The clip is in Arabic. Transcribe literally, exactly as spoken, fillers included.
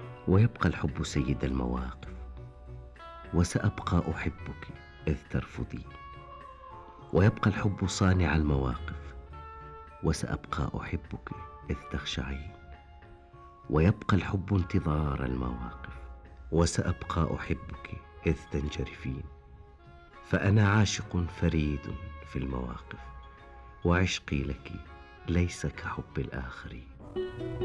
ويبقى الحب سيد المواقف، وسأبقى أحبك إذ ترفضين. ويبقى الحب صانع المواقف، وسأبقى أحبك إذ تخشعين. ويبقى الحب انتظار المواقف، وسأبقى أحبك إذ تنجرفين. فأنا عاشق فريد في المواقف، وعشقي لك ليس كحب الآخرين.